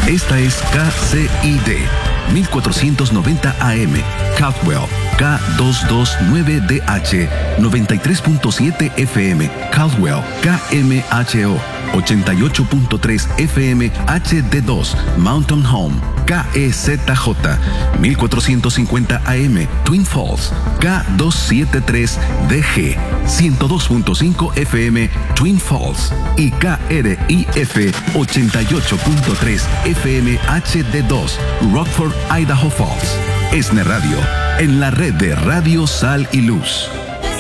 Esta es KCID 1490 AM, Caldwell, K229DH, 93.7 FM, Caldwell, KMHO, 88.3 FM HD2, Mountain Home, KEZJ, 1450 AM, Twin Falls, K273DG, 102.5 FM, Twin Falls y KRIF 88.3 FM HD2, Rockford, Idaho Falls. ESNE Radio, en la red de Radio Sal y Luz.